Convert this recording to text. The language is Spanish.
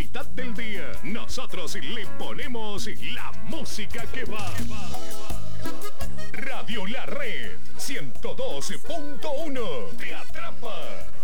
mitad del día, nosotros le ponemos la música que va. Radio La Red 102.1 te atrapa.